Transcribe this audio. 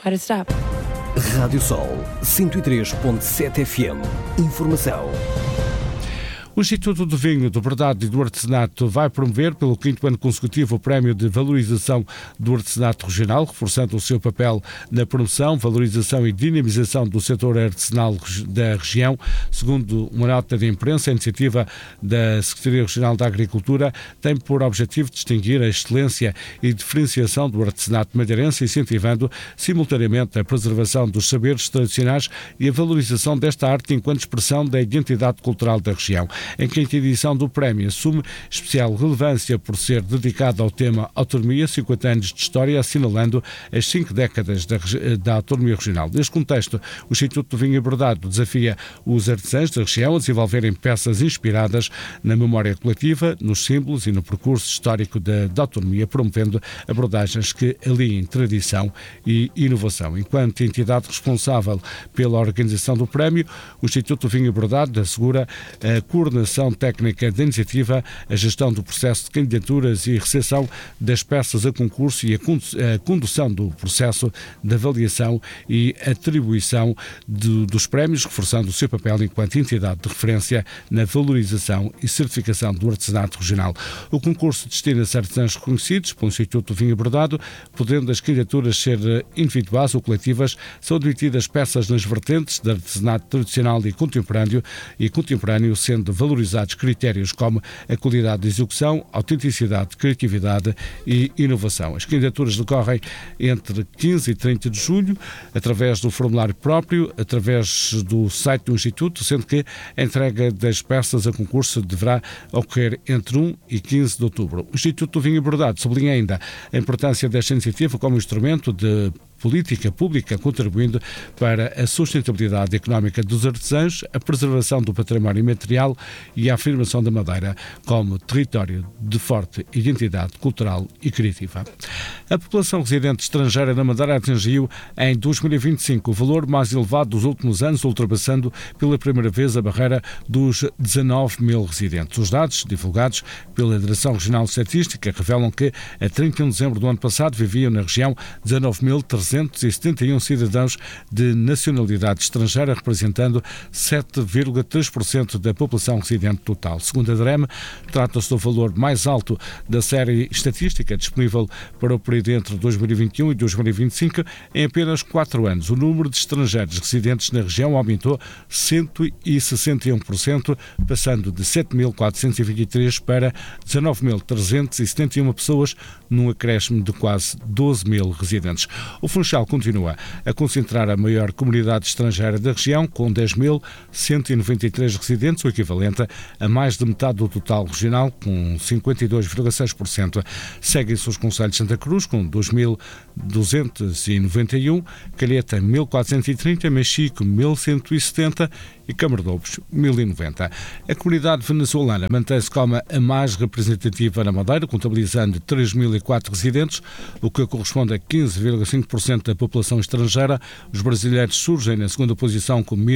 Why to stop? Rádio Sol 103.7 FM. Informação. O Instituto do Vinho, do Verdade e do Artesanato vai promover pelo 5º ano consecutivo o Prémio de Valorização do Artesanato Regional, reforçando o seu papel na promoção, valorização e dinamização do setor artesanal da região. Segundo uma nota de imprensa, a iniciativa da Secretaria Regional da Agricultura tem por objetivo distinguir a excelência e diferenciação do artesanato madeirense, incentivando simultaneamente a preservação dos saberes tradicionais e a valorização desta arte enquanto expressão da identidade cultural da região. Em 5ª edição do prémio assume especial relevância por ser dedicado ao tema Autonomia, 50 anos de história, assinalando as 5 décadas da autonomia regional. Neste contexto, o Instituto do Vinho e Bordado desafia os artesãos da região a desenvolverem peças inspiradas na memória coletiva, nos símbolos e no percurso histórico da autonomia, promovendo abordagens que aliem tradição e inovação. Enquanto entidade responsável pela organização do prémio, o Instituto do Vinho e Bordado assegura a coordenação técnica da iniciativa, a gestão do processo de candidaturas e recepção das peças a concurso e a condução do processo de avaliação e atribuição dos prémios, reforçando o seu papel enquanto entidade de referência na valorização e certificação do artesanato regional. O concurso destina-se a artesãos reconhecidos pelo Instituto do Vinho e Bordado, podendo as candidaturas ser individuais ou coletivas. São admitidas peças nas vertentes de artesanato tradicional e contemporâneo, sendo valorizados critérios como a qualidade de execução, autenticidade, criatividade e inovação. As candidaturas decorrem entre 15 e 30 de julho, através do formulário próprio, através do site do Instituto, sendo que a entrega das peças a concurso deverá ocorrer entre 1 e 15 de outubro. O Instituto do Vinho e Bordado sublinha ainda a importância desta iniciativa como instrumento de política pública, contribuindo para a sustentabilidade económica dos artesãos, a preservação do património imaterial e a afirmação da Madeira como território de forte identidade cultural e criativa. A população residente estrangeira na Madeira atingiu em 2025 o valor mais elevado dos últimos anos, ultrapassando pela primeira vez a barreira dos 19 mil residentes. Os dados divulgados pela Direção Regional de Estatística revelam que a 31 de dezembro do ano passado viviam na região 19.371 cidadãos de nacionalidade estrangeira, representando 7,3% da população residente total. Segundo a DREM, trata-se do valor mais alto da série estatística disponível para o período entre 2021 e 2025. Em apenas 4 anos, o número de estrangeiros residentes na região aumentou 161%, passando de 7.423 para 19.371 pessoas, num acréscimo de quase 12 mil residentes. O Funchal continua a concentrar a maior comunidade estrangeira da região, com 10.193 residentes, o equivalente a mais de metade do total regional, com 52,6%. Seguem-se os concelhos de Santa Cruz, com 2.291, Calheta 1.430, Mexico 1.170 e Camardobos 1.090. A comunidade venezuelana mantém-se como a mais representativa na Madeira, contabilizando 3.004 residentes, o que corresponde a 15,5% da população estrangeira. Os brasileiros surgem na segunda posição com